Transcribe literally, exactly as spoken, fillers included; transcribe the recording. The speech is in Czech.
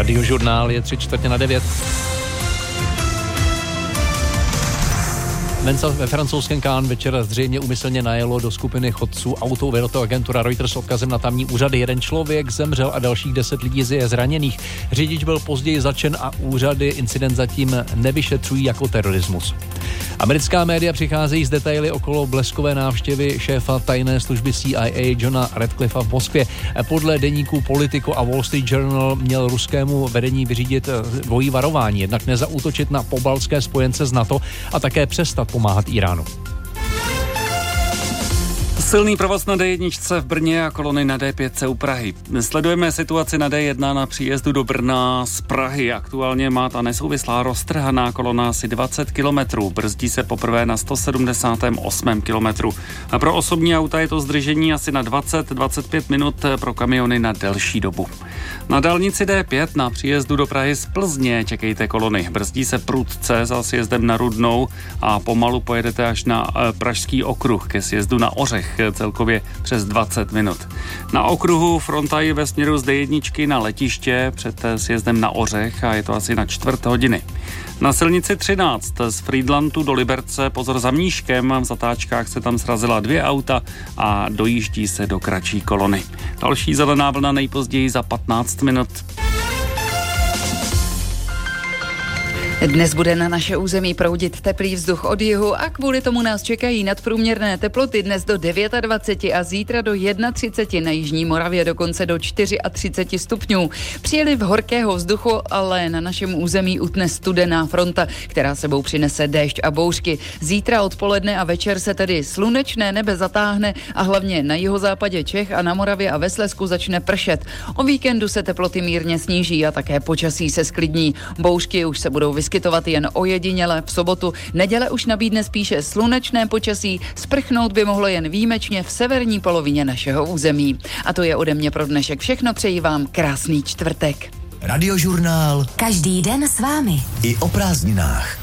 Radiožurnál je tři čtvrtě na devět. Ve francouzském Cannes večer zřejmě úmyslně najelo do skupiny chodců auto, uvedla to agentura Reuters s odkazem na tamní úřady. Jeden člověk zemřel a dalších deset lidí je zraněných. Řidič byl později zatčen a úřady incident zatím nevyšetřují jako terorismus. Americká média přicházejí z detaily okolo bleskové návštěvy šéfa tajné služby C I A Johna Radcliffa v Moskvě. Podle deníků Politico a Wall Street Journal měl ruskému vedení vyřídit dvojí varování, jednak nezaútočit na pobaltské spojence z NATO a také přestat pomáhat Iránu. Silný provoz na D jedna v Brně a kolony na D pět u Prahy. Sledujeme situaci na D jedna na příjezdu do Brna z Prahy. Aktuálně má ta nesouvislá roztrhaná kolona asi dvacet kilometrů. Brzdí se poprvé na sto sedmdesátém osmém kilometru. A pro osobní auta je to zdržení asi na dvacet až dvacet pět minut, pro kamiony na delší dobu. Na dálnici D pět na příjezdu do Prahy z Plzně čekejte kolony. Brzdí se prudce za sjezdem na Rudnou a pomalu pojedete až na Pražský okruh ke sjezdu na Ořech, celkově přes dvacet minut. Na okruhu fronta je ve směru z D jedna na letiště před sjezdem na Ořech a je to asi na čtvrt hodiny. Na silnici třináct z Frýdlantu do Liberce pozor za Mníškem, v zatáčkách se tam srazila dvě auta a dojíždí se do kratší kolony. Další zelená vlna nejpozději za patnáct minut. Dnes bude na naše území proudit teplý vzduch od jihu a kvůli tomu nás čekají nadprůměrné teploty dnes do dvacet devět a zítra do třicet jedna, na jižní Moravě dokonce do třicet čtyři stupňů. Příliv horkého vzduchu, ale na našem území utne studená fronta, která sebou přinese déšť a bouřky. Zítra odpoledne a večer se tedy slunečné nebe zatáhne a hlavně na jihozápadě Čech a na Moravě a ve Slezsku začne pršet. O víkendu se teploty mírně sníží a také počasí se sklidní. Bouřky už se budou vyskytovat jen ojediněle v sobotu. Neděle už nabídne spíše slunečné počasí, sprchnout by mohlo jen výjimečně v severní polovině našeho území. A to je ode mě pro dnešek všechno, přeji vám krásný čtvrtek. Radiožurnál. Každý den s vámi. I o prázdninách.